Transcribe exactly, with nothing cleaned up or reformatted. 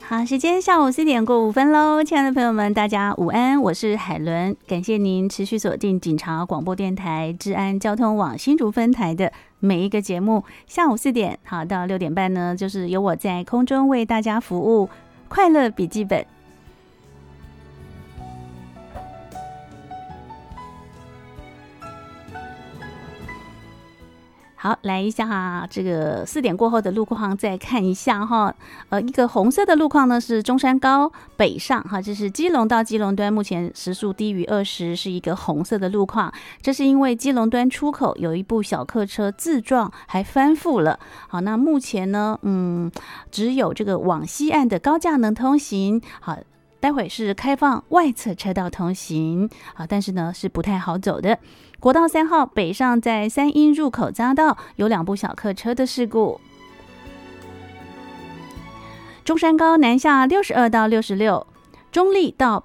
好，时间下午四点过五分喽，亲爱的朋友们，大家午安，我是海伦，感谢您持续锁定警察广播电台治安交通网新竹分台的每一个节目。下午四点好到六点半呢，就是由我在空中为大家服务，快乐笔记本。好，来一下这个四点过后的路况，再看一下哈。呃，一个红色的路况呢是中山高北上哈，这是基隆到基隆端，目前时速低于二十，是一个红色的路况。这是因为基隆端出口有一部小客车自撞，还翻覆了。好，那目前呢，嗯，只有这个往西岸的高架能通行。好。待会是开放外侧车道通行啊，但是呢是不太好走的。国道三号北上在三鶯入口匝道有两部小客车的事故。中山高南下六十二到六十六，中立到